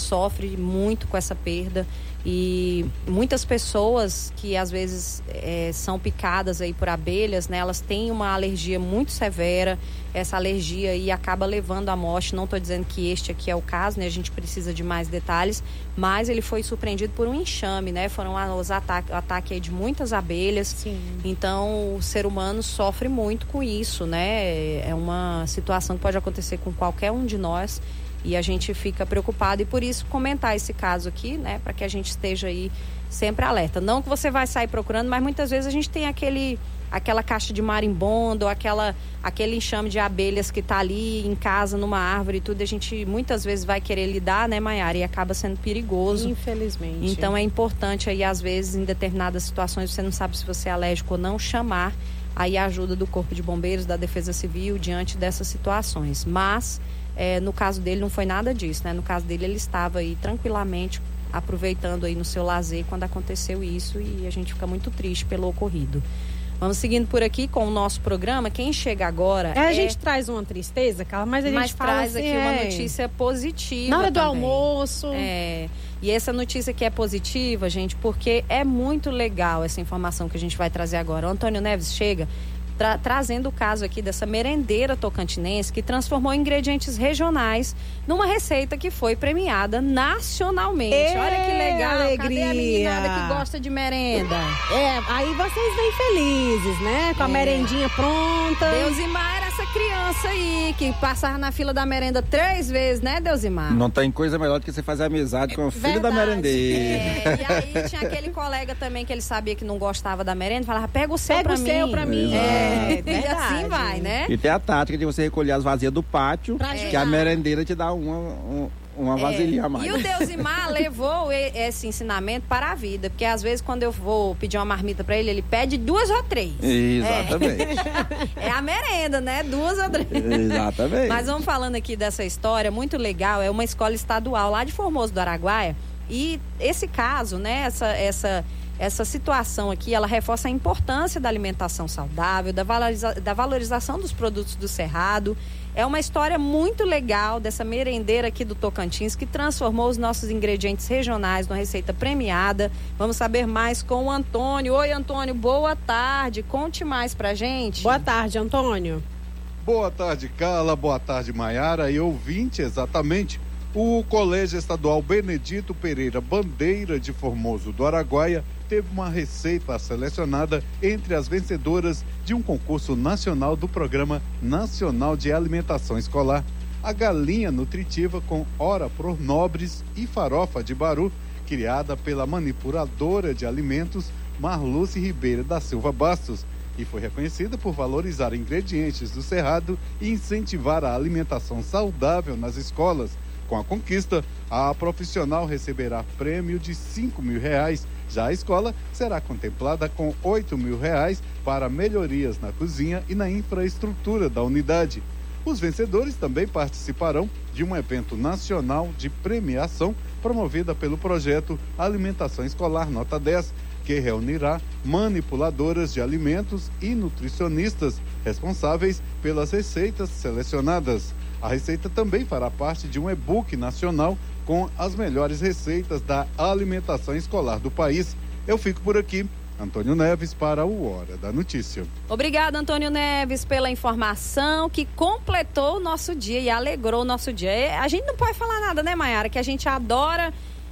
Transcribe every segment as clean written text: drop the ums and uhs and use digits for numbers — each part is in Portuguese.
sofre muito com essa perda. E muitas pessoas que às vezes são picadas aí por abelhas, né? Elas têm uma alergia muito severa. Essa alergia aí acaba levando à morte. Não estou dizendo que este aqui é o caso, né? A gente precisa de mais detalhes, mas ele foi surpreendido por um enxame, né? Foram os ataques aí de muitas abelhas. Sim. Então o ser humano sofre muito com isso, né? É uma situação que pode acontecer com qualquer um de nós. E a gente fica preocupado e por isso comentar esse caso aqui, né? Para que a gente esteja aí sempre alerta. Não que você vai sair procurando, mas muitas vezes a gente tem aquela caixa de marimbondo, aquele enxame de abelhas que tá ali em casa, numa árvore e tudo. A gente muitas vezes vai querer lidar, né, Maiara? E acaba sendo perigoso. Infelizmente. Então é importante aí, às vezes, em determinadas situações, você não sabe se você é alérgico ou não, chamar aí a ajuda do Corpo de Bombeiros, da Defesa Civil, diante dessas situações. Mas... no caso dele não foi nada disso, né? No caso dele ele estava aí tranquilamente aproveitando aí no seu lazer quando aconteceu isso e a gente fica muito triste pelo ocorrido. Vamos seguindo por aqui com o nosso programa. Quem chega agora a gente traz uma tristeza, Carla, mas a gente fala traz assim, aqui uma notícia positiva na hora do também. almoço. E essa notícia aqui é positiva, gente, porque é muito legal essa informação que a gente vai trazer agora. O Antônio Neves chega trazendo o caso aqui dessa merendeira tocantinense que transformou ingredientes regionais numa receita que foi premiada nacionalmente. Olha que legal, alegria. Cadê a meninada que gosta de merenda? Aí vocês vêm felizes, né? Com a merendinha pronta. Deusimar era essa criança aí que passava na fila da merenda 3 vezes, né, Deusimar? Não tem coisa melhor do que você fazer amizade com o filho da merendeira. E aí tinha aquele colega também que ele sabia que não gostava da merenda, falava, pega o seu pra mim. E assim vai, né? E tem a tática de você recolher as vazias do pátio, que a merendeira te dá uma vasilhinha a mais. E o Deusimar levou esse ensinamento para a vida, porque às vezes quando eu vou pedir uma marmita para ele pede 2 ou 3. Exatamente. É a merenda, né? 2 ou 3. Exatamente. Mas vamos falando aqui dessa história muito legal, é uma escola estadual lá de Formoso do Araguaia, e esse caso, né, essa situação aqui, ela reforça a importância da alimentação saudável, da valorização dos produtos do Cerrado. É uma história muito legal dessa merendeira aqui do Tocantins que transformou os nossos ingredientes regionais numa receita premiada. Vamos saber mais com o Antônio. Oi, Antônio, boa tarde. Conte mais pra gente. Boa tarde, Antônio. Boa tarde, Carla. Boa tarde, Maiara e ouvinte, exatamente. O Colégio Estadual Benedito Pereira Bandeira de Formoso do Araguaia teve uma receita selecionada entre as vencedoras de um concurso nacional do Programa Nacional de Alimentação Escolar. A galinha nutritiva com ora por nobres e farofa de baru, criada pela manipuladora de alimentos Marluce Ribeiro da Silva Bastos, e foi reconhecida por valorizar ingredientes do Cerrado e incentivar a alimentação saudável nas escolas. Com a conquista, a profissional receberá prêmio de R$5.000. Já a escola será contemplada com R$8.000 para melhorias na cozinha e na infraestrutura da unidade. Os vencedores também participarão de um evento nacional de premiação promovida pelo projeto Alimentação Escolar Nota 10, que reunirá manipuladoras de alimentos e nutricionistas responsáveis pelas receitas selecionadas. A receita também fará parte de um e-book nacional com as melhores receitas da alimentação escolar do país. Eu fico por aqui. Antônio Neves para o Hora da Notícia. Obrigada, Antônio Neves, pela informação que completou o nosso dia e alegrou o nosso dia. A gente não pode falar nada, né, Maiara? Que a gente adora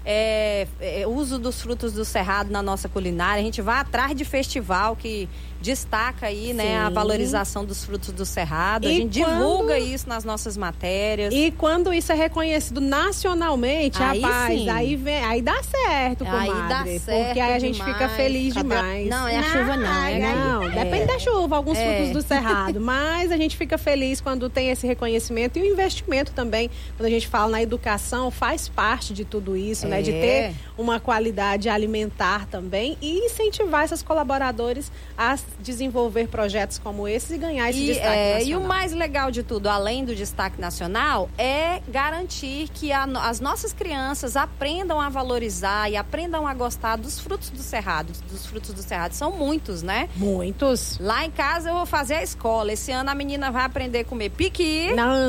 uso dos frutos do Cerrado na nossa culinária. A gente vai atrás de festival que destaca aí, né, a valorização dos frutos do Cerrado. A gente divulga isso nas nossas matérias. E quando isso é reconhecido nacionalmente, aí rapaz, sim. aí dá certo, comadre. Aí dá certo, porque aí a gente fica feliz demais. Não, é a chuva não. Depende da chuva, alguns frutos do Cerrado. Mas a gente fica feliz quando tem esse reconhecimento e o investimento também. Quando a gente fala na educação, faz parte de tudo isso, né? né? De ter uma qualidade alimentar também e incentivar esses colaboradores a desenvolver projetos como esses e ganhar esse destaque nacional. E o mais legal de tudo, além do destaque nacional, é garantir que as nossas crianças aprendam a valorizar e aprendam a gostar dos frutos do cerrado. Dos frutos do cerrado são muitos, né? Muitos. Lá em casa eu vou fazer a escola. Esse ano a menina vai aprender a comer piqui.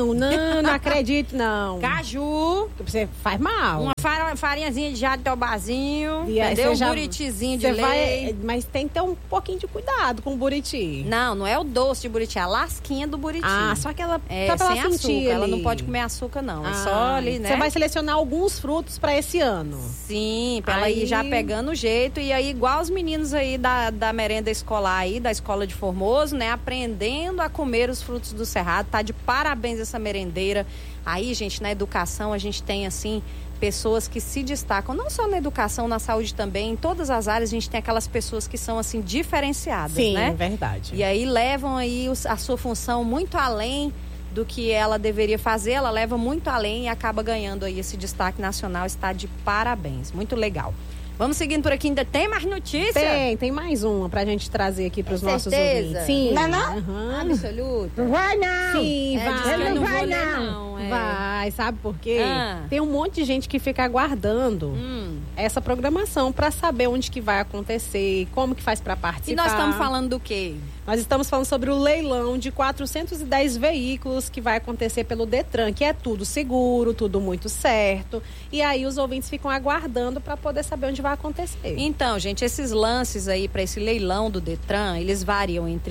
Não acredito, não. Caju. Você faz mal. Uma farinhazinha de jatobazinho. Entendeu? Um buritizinho de leite. Mas tem que ter um pouquinho de cuidado com o buriti. Não é o doce de buriti, é a lasquinha do buriti. Só que ela só sem açúcar. Ela não pode comer açúcar, não. É só ali, né? Você vai selecionar alguns frutos para esse ano. Sim, pra ela ir já pegando o jeito. E aí, igual os meninos aí da merenda escolar aí, da escola de Formoso, né? Aprendendo a comer os frutos do cerrado. Tá de parabéns essa merendeira. Aí, gente, na educação a gente tem, assim, pessoas que se destacam, não só na educação, na saúde também, em todas as áreas a gente tem aquelas pessoas que são, assim, diferenciadas, né? Sim, verdade. E aí levam aí a sua função muito além do que ela deveria fazer, ela leva muito além e acaba ganhando aí esse destaque nacional, está de parabéns, muito legal. Vamos seguindo por aqui, ainda tem mais notícia? Tem mais uma pra gente trazer aqui pros nossos ouvintes. Sim. Não? Absoluto. Não vai não. Sim, vai. Não vai não. Vai, sabe por quê? Tem um monte de gente que fica aguardando essa programação pra saber onde que vai acontecer, como que faz pra participar. E nós estamos falando do quê? Nós estamos falando sobre o leilão de 410 veículos que vai acontecer pelo Detran, que é tudo seguro, tudo muito certo. E aí os ouvintes ficam aguardando para poder saber onde vai acontecer. Então, gente, esses lances aí para esse leilão do Detran, eles variam entre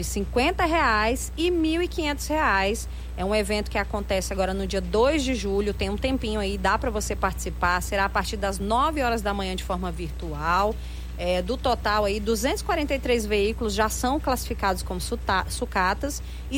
R$50 e R$1.500. É um evento que acontece agora no dia 2 de julho, tem um tempinho aí, dá para você participar. Será a partir das 9 horas da manhã de forma virtual. Do total aí, 243 veículos já são classificados como sucatas e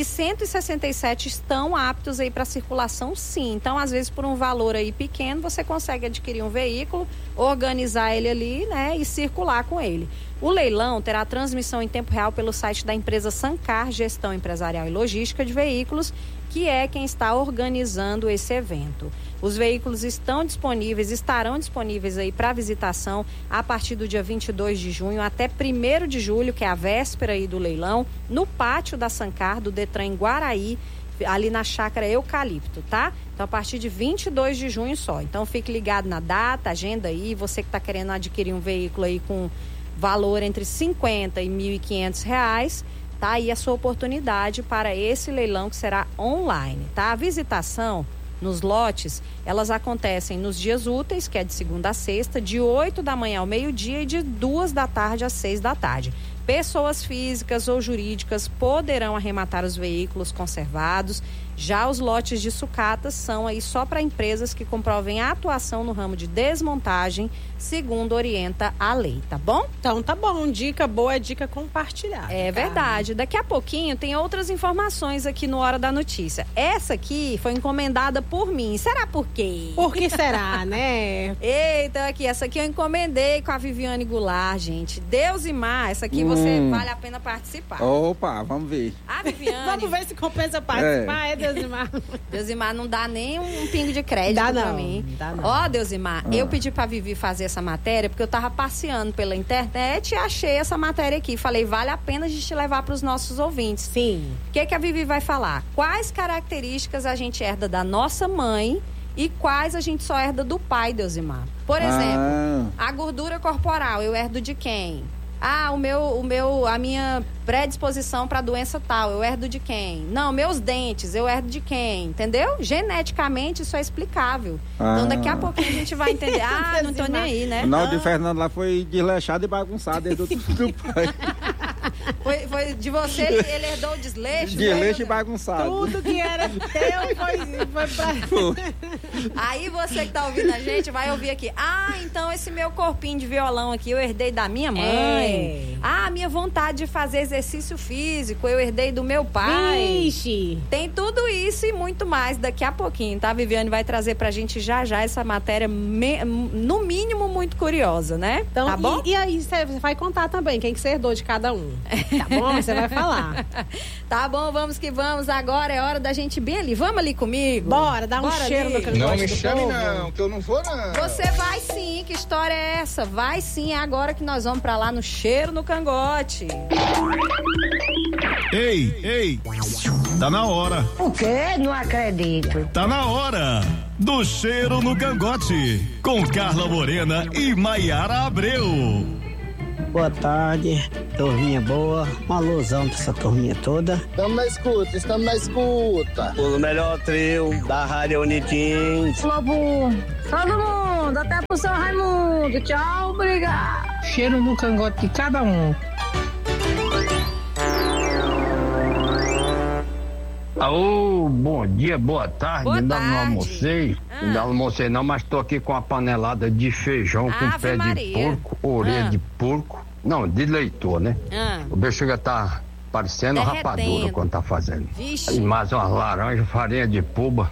167 estão aptos aí para circulação, sim. Então, às vezes, por um valor aí pequeno, você consegue adquirir um veículo, organizar ele ali, né, e circular com ele. O leilão terá transmissão em tempo real pelo site da empresa Sancar Gestão Empresarial e Logística de Veículos, que é quem está organizando esse evento. Os veículos estarão disponíveis aí para visitação a partir do dia 22 de junho até 1º de julho, que é a véspera aí do leilão, no pátio da Sancar, do Detran em Guaraí, ali na chácara Eucalipto, tá? Então, a partir de 22 de junho só. Então, fique ligado na data, agenda aí, você que está querendo adquirir um veículo aí com valor entre R$50 e R$1.500, tá aí a sua oportunidade para esse leilão que será online, tá? A visitação nos lotes, elas acontecem nos dias úteis, que é de segunda a sexta, de 8 da manhã ao meio-dia e de 2 da tarde às 6 da tarde. Pessoas físicas ou jurídicas poderão arrematar os veículos conservados. Já os lotes de sucatas são aí só para empresas que comprovem a atuação no ramo de desmontagem, segundo orienta a lei, tá bom? Então tá bom, dica boa, dica compartilhada. É verdade. Daqui a pouquinho tem outras informações aqui no Hora da Notícia. Essa aqui foi encomendada por mim. Será por quê? Por que será, né? Eita, aqui, essa aqui eu encomendei com a Viviane Goulart, gente. Deus e mar, essa aqui você vale a pena participar. Opa, vamos ver. A Viviane... Vamos ver se compensa participar, Deusimar. Deusimar não dá nem um pingo de crédito pra mim. Dá não. Ó, Deusimar, eu pedi pra Vivi fazer essa matéria porque eu tava passeando pela internet e achei essa matéria aqui. Falei, vale a pena a gente levar pros nossos ouvintes. Sim. O que a Vivi vai falar? Quais características a gente herda da nossa mãe e quais a gente só herda do pai, Deusimar? Por exemplo, a gordura corporal, eu herdo de quem? A minha predisposição para doença tal, eu herdo de quem? Não, meus dentes, eu herdo de quem? Entendeu? Geneticamente isso é explicável. Então daqui a pouquinho a gente vai entender. Não tô nem aí, né? O nome de Fernando lá foi desleixado e bagunçado desde do pai. Foi de você, ele herdou o desleixo. Desleixo e bagunçado. Tudo que era teu foi pra... Aí você que tá ouvindo a gente vai ouvir aqui. Então esse meu corpinho de violão aqui eu herdei da minha mãe. A minha vontade de fazer exercício físico eu herdei do meu pai. Ixi. Tem tudo isso e muito mais daqui a pouquinho, tá? A Viviane vai trazer pra gente já essa matéria, no mínimo muito curiosa, né? Então, tá bom? E aí você vai contar também quem que você herdou de cada um. Tá bom? homem, você vai falar. Tá bom, vamos que vamos. Agora é hora da gente ir bem ali. Vamos ali comigo? Bora, dá um cheiro no cangote. Não me chame não, que eu não vou não. Você vai sim, que história é essa? Vai sim, é agora que nós vamos pra lá no cheiro no cangote. Ei, tá na hora. O quê? Não acredito. Tá na hora do cheiro no cangote, com Carla Morena e Maiara Abreu. Boa tarde, turminha boa, uma alusão pra essa turminha toda. Estamos na escuta. O melhor trio da Rádio Unitins. Lobo, todo mundo, até pro seu Raimundo. Tchau, obrigado. Cheiro no cangote de cada um. Alô, bom dia, boa tarde. Boa Ainda tarde. não almocei. Ainda não almocei não, mas tô aqui com uma panelada de feijão com Ave pé Maria. de porco, orelha de porco. Não, de leitor, né? O bicho chega tá parecendo Derretendo. rapadura quando tá fazendo. Vixe. E mais umas laranjas, farinha de puba,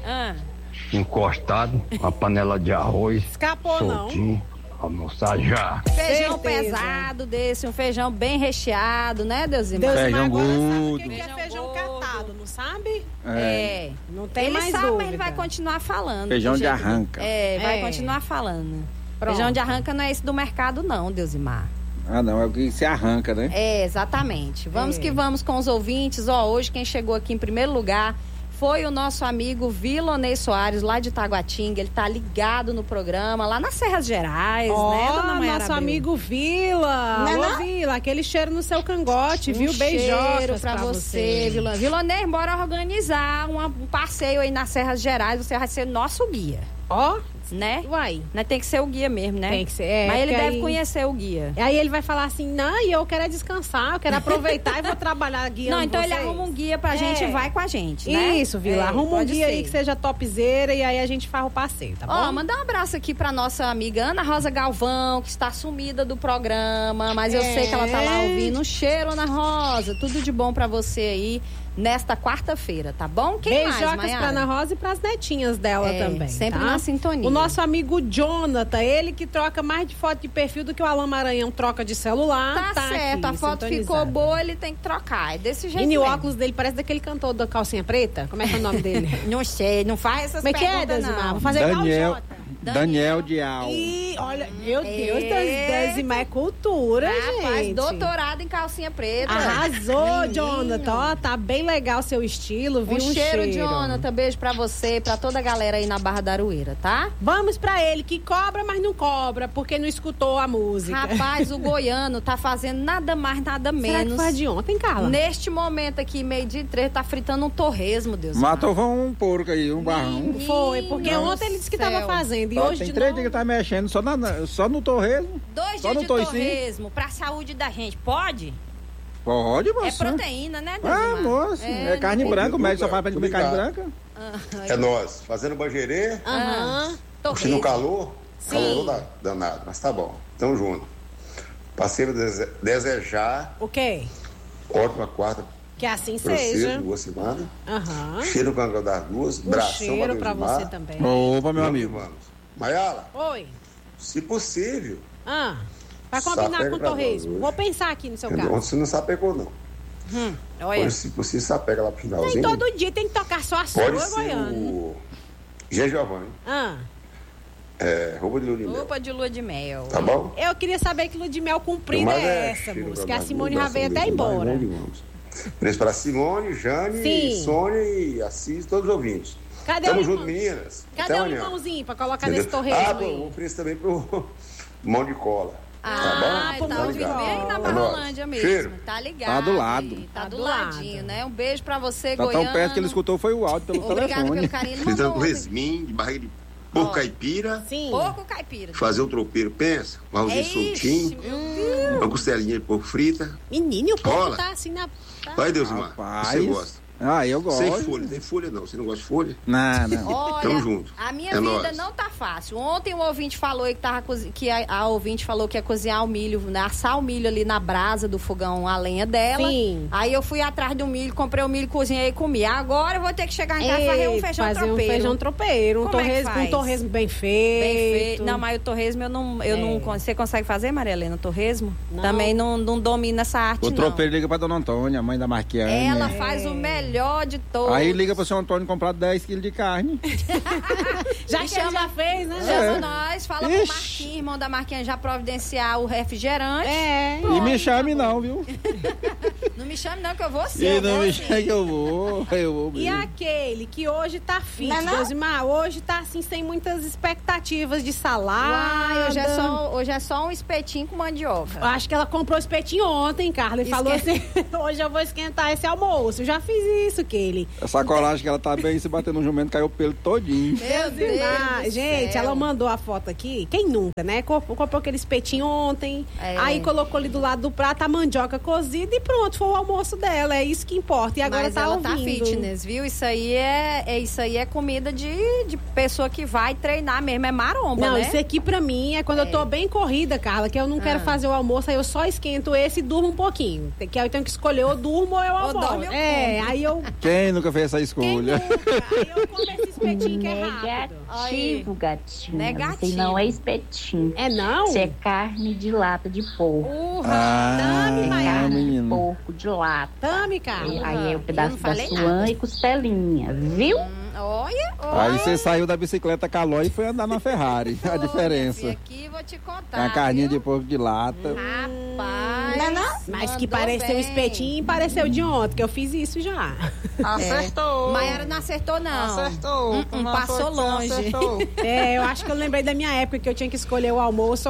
encostado, uma panela de arroz. Escapou, soltinho. Almoçar já. Feijão Certeza. pesado desse, um feijão bem recheado, né, Deusimar? Feijão agora sabe o gordo. que é feijão catado, não sabe? É. Não tem Ele mais sabe, dúvida. mas ele vai continuar falando. Feijão do de jeito- arranca. Vai É. continuar falando. Pronto. Feijão de arranca não é esse do mercado, não, Deusimar. Ah, não, é o que se arranca, né? É, exatamente. Vamos que vamos com os ouvintes. Hoje quem chegou aqui em primeiro lugar foi o nosso amigo Vilonei Soares, lá de Taguatinga. Ele tá ligado no programa, lá nas Serras Gerais, né, dona Maiara Nosso Abreu? amigo Vila. Não é Alô, não? Vila, aquele cheiro no seu cangote, viu? Um Beijocas cheiro pra você, Vilonei. Vilonei, bora organizar um passeio aí nas Serras Gerais. Você vai ser nosso guia, Ó, né? uai. Mas tem que ser o guia mesmo, né? Tem que ser, é, Mas ele porque deve aí- conhecer o guia. Aí ele vai falar assim, não, e eu quero é descansar, eu quero aproveitar e vou trabalhar guiando Não, então ele vocês. arruma um guia pra gente e vai com a gente, né? Isso, Vila, É, arruma um pode guia ser. aí que seja topzera e aí a gente faz o passeio, tá bom? Ó, mandar um abraço aqui pra nossa amiga Ana Rosa Galvão, que está sumida do programa, mas eu sei que ela tá lá ouvindo. Um cheiro, Ana Rosa. Tudo de bom pra você aí nesta quarta-feira, tá bom? Quem mais, Beijocas Maiara? pra Ana Rosa e pras netinhas dela também. sempre tá? na sintonia. O nosso amigo Jonathan, ele que troca mais de foto de perfil do que o Alan Maranhão troca de celular. Tá certo, aqui, a foto ficou sintonizado. boa, ele tem que trocar. É desse jeito E o mesmo. óculos dele parece daquele cantor da calcinha preta. Como é que é o nome dele? Não sei, não faz essas Como é que é, perguntas, Deusimar? não. Vou fazer igual o Daniel, Jota. Daniel Dial. E olha, meu Deus, Eita. Deusimar é cultura, Rapaz, gente. doutorado em calcinha preta. Arrasou, Menino. Jonathan. Ó, tá bem legal seu estilo, viu? Um cheiro, Jonathan. Beijo pra você e pra toda a galera aí na Barra da Aroeira, tá? Vamos pra ele, que cobra, mas não cobra, porque não escutou a música. Rapaz, o goiano tá fazendo nada mais, nada Será que menos. foi a de ontem, Carla? Neste momento aqui, 12:03, tá fritando um torresmo, Deus. Matou um porco aí, um barrão. Foi, porque Meu ontem ele disse que céu. tava fazendo. E Só hoje tem de 3 novo... dias que tá mexendo só no torresmo. 2 Só dias no de toicinho. torresmo pra saúde da gente, pode? Pode, É moça. proteína, né, Ah, Deusimar? moça. É carne não- branca. O médico só fala pra gente comer carne branca. É nós, fazendo bangerê, Aham. curtindo o calor, Sim. calor danado, mas tá bom, tamo junto. Passei pra desejar O quê? ótima quarta Que assim pra você, seja. boa semana. Aham. Cheiro no cangal das duas, Um bração cheiro pra Deusimar. você também. Opa, meu Vamos amigo. que vamos. Maiala, Oi. se possível, Ah, pra combinar Sapega com o pra torresmo. nós Vou hoje. pensar aqui no seu entendeu? caso. Ontem você não sapecou, não. Olha, Hoje, se possível, sapega lá pro Nem finalzinho. todo dia tem que tocar só a sua, Pode ser Goiano. o G. Giovanni, Ah, roupa de lua de mel, roupa de lua de mel. tá bom? eu queria saber que lua de mel comprida Mas é essa, cheiro moça. pra Que a nós, Simone já bração veio até Deusimar, embora. vamos que vamos. Beijo para Simone, Jane, Sim. Sônia e Assis, todos os ouvintes. Cadê Tamo o junto, limão? meninas. Cadê Até o amanhã. limãozinho pra colocar Entendeu? nesse torresmo Ah, aí? bom, ofereço também pro mão de cola. Ah, pô, tá mão de ouvindo cola. bem na É Barrolândia nóis. mesmo. Cheiro. Tá ligado. Tá do lado. aí, Tá Tá do do ladinho, lado. né? Um beijo pra você, Tá goiano. tão perto que ele escutou foi o áudio pelo Obrigada telefone. pelo carinho. Ele Fritando mandou com ontem. resminho, de barriga de porco caipira. Sim. Porco caipira. Fazer o tropeiro, pensa. Um arrozinho Ixi, soltinho. meu Deus. Uma costelinha de porco frita. Menino, e o porco Rola. tá assim na... Vai, Deusimar. Rapaz. Você gosta. Ah, eu gosto. Sem folha, tem folha não. Você não gosta de folha? Não. Olha, tamo junto. A minha vida não tá fácil. Ontem o ouvinte falou que a ouvinte falou que ia cozinhar o milho, assar o milho ali na brasa do fogão a lenha dela. Sim. Aí eu fui atrás do milho, comprei o milho, cozinhei e comi. Agora eu vou ter que chegar em casa e fazer um feijão tropeiro. Um feijão tropeiro, um torresmo bem feito. Não, mas o torresmo eu não. Você consegue fazer, Maria Helena, o torresmo? Não. Também não domina essa arte, o tropeiro liga pra Dona Antônia, a mãe da Marquiane. Ela faz o melhor de todos. Aí liga pro seu Antônio comprar 10 quilos de carne. Já que ele já fez, né? Chama nós, fala pro Marquinhos, irmão da Marquinha, já providenciar o refrigerante. E me chame não, viu? Não me chame não, que eu vou sim. Não me chame que eu vou mesmo. E aquele que hoje tá fit, Deusimar, hoje tá assim, sem muitas expectativas de salada. Hoje é só um espetinho com mandioca. Eu acho que ela comprou espetinho ontem, Carla, e falou assim, hoje eu vou esquentar esse almoço. Eu já fiz isso, Kelly. Essa colagem que ela tá bem, se bater no jumento, caiu o pelo todinho. Meu Deus. Gente, ela mandou a foto aqui. Quem nunca, né? Comprou aquele espetinho ontem. Aí colocou ali do lado do prato a mandioca cozida e pronto, foi o almoço dela. É isso que importa. E agora mas tá ela ouvindo. Tá fitness, viu? Isso aí é comida de pessoa que vai treinar mesmo. É maromba, não, né? Isso aqui pra mim é quando eu tô bem corrida, Carla, que eu não quero fazer o almoço, aí eu só esquento esse e durmo um pouquinho. Que aí eu tenho que escolher ou durmo ou eu almoço. Aí eu... Quem nunca fez essa escolha? Aí eu como esse espetinho que é rápido. Negativo, gatinho. Negativo. Você não é espetinho. É não? Você é carne de lata de porco. Tame, carne de porco de lata. Tame, cara. Aí é o pedaço da suã e costelinha, viu? Olha. Aí você saiu da bicicleta caló e foi andar na Ferrari. A diferença. Aqui vou te contar. A carninha de porco de lata. Rapaz. Mas que pareceu espetinho e pareceu de ontem, que eu fiz isso já. Acertou. Maiara não acertou, não. Acertou. Passou longe. Acertou. Eu acho que eu lembrei da minha época que eu tinha que escolher o almoço.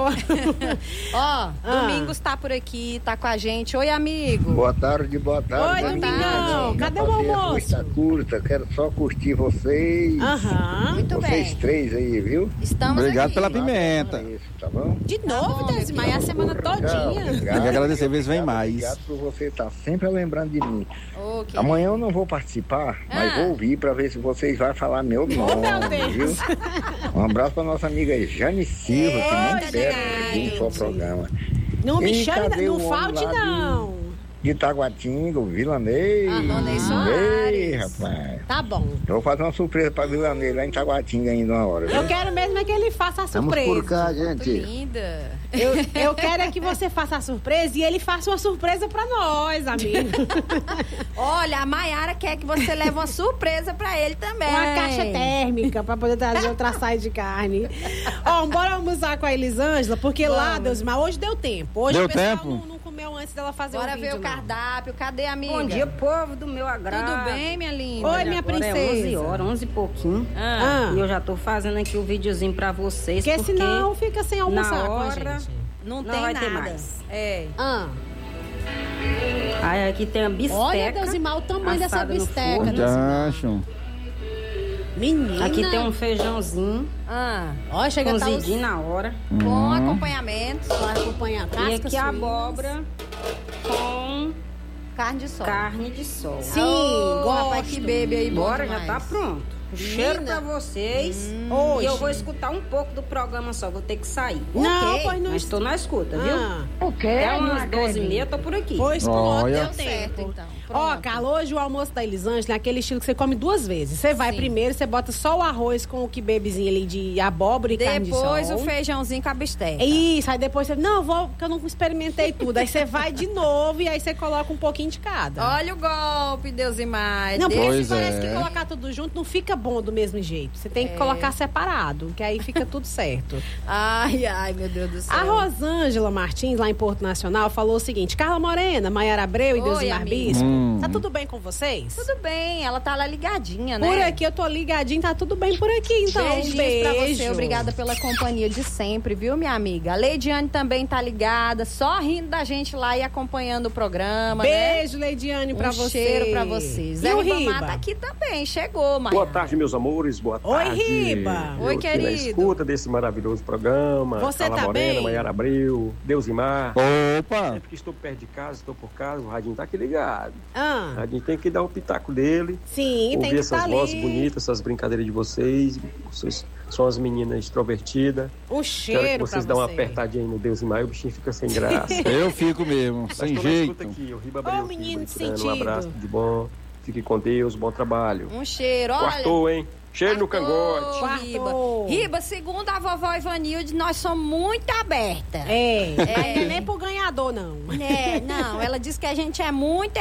Domingos tá por aqui, tá com a gente. Oi, amigo. Boa tarde. Oi, Domingão. Cadê o almoço? Está curta, quero só curtir vocês. Muito bem. Vocês três aí, viu? Estamos Obrigado aqui. pela pimenta. Isso, tá bom? De novo, Deusimar, a semana todinha. Tem que agradecer, vezes vem mais. Obrigado por você estar sempre lembrando de mim. Okay. Amanhã eu não vou participar, mas vou ouvir para ver se vocês vão falar meu nome, viu? Um abraço para nossa amiga Jane Silva, que não perde vir para o programa. Não me chame, não falte não. De Taguatinga, o Vilanei. Ney Soares. Ei, rapaz. Tá bom. Eu vou fazer uma surpresa para Vilanei lá em Taguatinga ainda uma hora. Viu? Eu quero mesmo é que ele faça a surpresa. Vamos por cá, gente. Muito linda. Eu quero é que você faça a surpresa e ele faça uma surpresa pra nós, amigo. Olha, a Maiara quer que você leve uma surpresa pra ele também. Uma caixa térmica pra poder trazer outra saia de carne. Bora almoçar com a Elisângela, porque lá, Deusimar, hoje deu tempo. Hoje deu o pessoal tempo? Não comeu antes dela fazer Bora o vídeo. Bora ver o cardápio. Cadê, amiga? Bom dia, povo do meu agrado. Tudo bem, minha linda? Oi, minha princesa. É 11 horas, 11 e pouquinho. E eu já tô fazendo aqui o videozinho pra vocês. Porque senão fica sem almoçar na com a hora, gente. Não tem vai nada. ter mais. Aí aqui tem a bisteca. Olha, Deusimar, o tamanho dessa bisteca, né? Menina. Aqui tem um feijãozinho. Ó, chega cozidinho na hora. Com acompanhamento. Com acompanhamento. E aqui a abóbora com carne de sol. Carne de sol. Sim, rapaz, que bebe aí. Bora, já tá pronto. Cheiro pra vocês. E eu vou escutar um pouco do programa só, vou ter que sair. Não, pois não. Mas tô na escuta, viu? Ok. É umas 12h30, eu tô por aqui. Pois pronto, deu tempo. Certo, então. Carla, hoje o almoço da Elisângela é aquele estilo que você come duas vezes. Você vai primeiro, você bota só o arroz com o quibebezinho ali de abóbora e carne de sol. Depois o feijãozinho com a bisteca. Isso, aí depois você... Não, vou, porque eu não experimentei tudo. Aí você vai de novo e aí você coloca um pouquinho de cada. Olha o golpe, Deus e mais. Não, porque parece que colocar tudo junto não fica bom do mesmo jeito. Você tem que colocar separado, que aí fica tudo certo. Ai, meu Deus do céu. A Rosângela Martins, lá em Porto Nacional, falou o seguinte: Carla Morena, Maiara Abreu e Deusimar Bispo, tá tudo bem com vocês? Tudo bem, ela tá lá ligadinha, né? Por aqui eu tô ligadinha, tá tudo bem por aqui, então. Beijinhos pra você, obrigada pela companhia de sempre, viu, minha amiga? A Leidiane também tá ligada, só rindo da gente lá e acompanhando o programa, Beijo, Leidiane, pra você. Cheiro pra vocês. E o Ribamar Riba? tá aqui também, chegou, Maia. Boa tarde, meus amores, boa tarde. Oi, Riba. Oi, querido. Na escuta desse maravilhoso programa. Você Carla tá Morena, bem? Maiara Abreu, Deusimar. Opa! Sempre que estou perto de casa, estou por casa, o radinho tá aqui ligado. Ah. O radinho tem que dar o pitaco dele. Sim, tem que essas estar vozes ali. bonitas, essas brincadeiras de vocês. Vocês são as meninas extrovertidas. Um cheiro Quero que vocês pra dão uma você. apertadinha aí no Deusimar e o bichinho fica sem graça. Eu fico mesmo, Mas sem tô na jeito. escuta aqui, o Riba Abreu. Ô, menino aqui, sentido. Um abraço, tudo de bom. Fique com Deus, bom trabalho. Um cheiro, olha. Quartou, hein? Cheiro no cangote. Riba, segundo a vovó Ivanilde, nós somos muito abertas. Ainda nem pro ganhador, não. Não, ela disse que a gente é muito,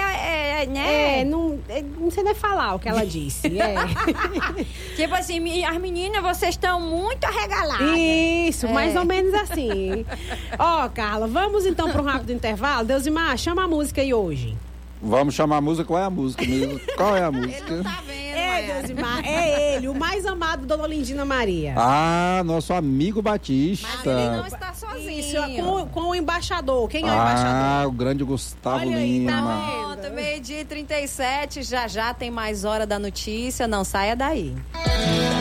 não sei nem falar o que ela disse. Tipo assim, as meninas, vocês estão muito arregaladas. Isso, mais ou menos assim. Ó, Carla, vamos então para um rápido intervalo. Deusimar, chama a música aí hoje. Vamos chamar a música, qual é a música mesmo? Qual é a música? Ele não tá vendo, Deusimar, é ele, o mais amado, Dona Lindina Maria. Ah, nosso amigo Batista. Mas ele não está sozinho. Isso, com o embaixador. Quem é o embaixador? Ah, o grande Gustavo Lima. Pronto, 12h37, já tem mais Hora da Notícia, não saia daí.